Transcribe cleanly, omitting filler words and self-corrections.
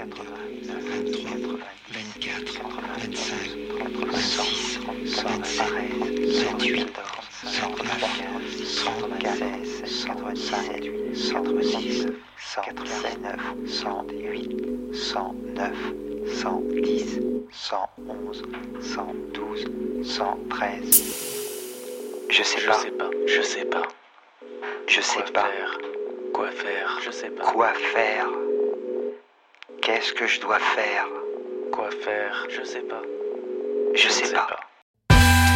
23, 24, 25, 26, 27, 28, 29, 30, 197, 106, 199, 108, 109, 110, 111, 112, 113. Je sais pas. Quoi faire? Qu'est-ce que je dois faire? Quoi faire? Je sais pas. Je sais pas.